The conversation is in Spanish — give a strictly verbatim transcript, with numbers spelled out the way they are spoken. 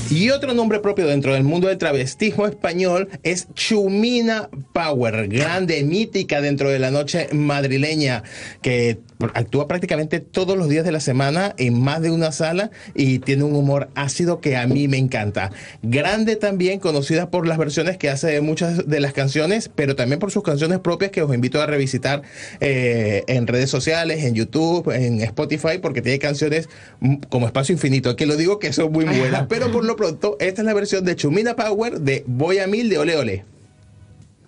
Y otro nombre propio dentro del mundo del travestismo español es Chumina Power, grande, mítica dentro de la noche madrileña, que actúa prácticamente todos los días de la semana en más de una sala y tiene un humor ácido que a mí me encanta. Grande también, conocida por las versiones que hace de muchas de las canciones, pero también por sus canciones propias que os invito a revisitar eh, en redes sociales, en YouTube, en Spotify, porque tiene canciones como Espacio Infinito, que lo digo que son muy buenas, pero por lo pronto esta es la versión de Chumina Power de Voy a Mil de Ole Ole.